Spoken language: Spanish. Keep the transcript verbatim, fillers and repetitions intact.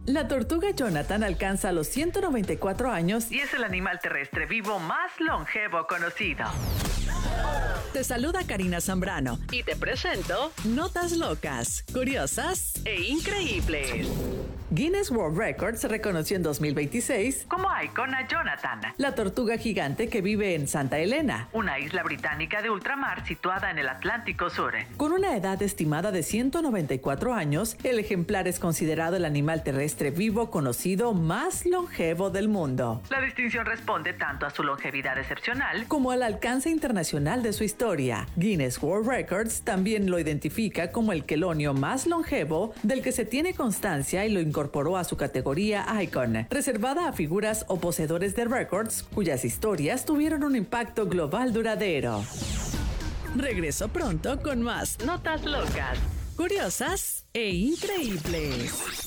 La tortuga Jonathan alcanza los ciento noventa y cuatro años y es el animal terrestre vivo más longevo conocido. Te saluda Karina Zambrano Y te presento Notas locas, curiosas e increíbles. Guinness World Records reconoció en dos mil veintiséis como icon a Jonathan, la tortuga gigante que vive en Santa Elena, una isla británica de ultramar situada en el Atlántico Sur. Con una edad estimada de ciento noventa y cuatro años, el ejemplar es considerado el animal terrestre vivo conocido más longevo del mundo. La distinción responde tanto a su longevidad excepcional como al alcance internacional de su historia. Guinness World Records también lo identifica como el quelonio más longevo del que se tiene constancia y lo incorporó a su categoría Icon, reservada a figuras o poseedores de récords cuyas historias tuvieron un impacto global duradero. Regreso pronto con más notas locas, curiosas e increíbles.